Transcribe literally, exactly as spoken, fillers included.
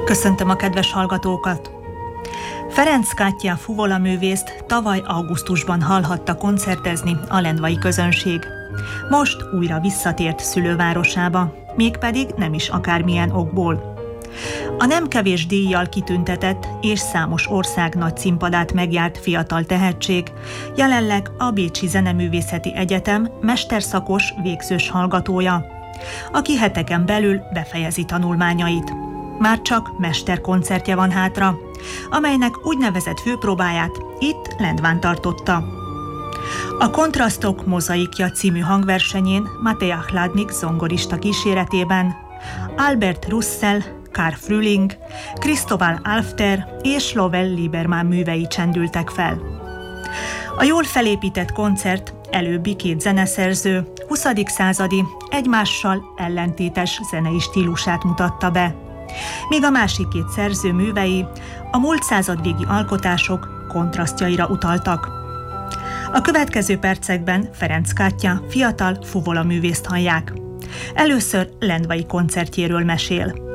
Köszöntöm a kedves hallgatókat! Ferenc Katya fuvolaművészt tavaly augusztusban hallhatta koncertezni a lendvai közönség. Most újra visszatért szülővárosába, mégpedig nem is akármilyen okból. A nem kevés díjjal kitüntetett és számos ország nagy színpadát megjárt fiatal tehetség, jelenleg a Bécsi Zeneművészeti Egyetem mesterszakos végzős hallgatója, aki heteken belül befejezi tanulmányait. Már csak mesterkoncertje van hátra, amelynek úgynevezett főpróbáját itt Lendván tartotta. A Kontrasztok mozaikja című hangversenyén Matej Hladnik zongorista kíséretében Albert Russell, Karl Frühling, Cristóbal Alfter és Lovell Liebermann művei csendültek fel. A jól felépített koncert előbbi két zeneszerző huszadik századi, egymással ellentétes zenei stílusát mutatta be, míg a másik két szerző művei a múlt századvégi alkotások kontrasztjaira utaltak. A következő percekben Ferenc Katya fiatal fuvolaművészt hallják. Először lendvai koncertjéről mesél.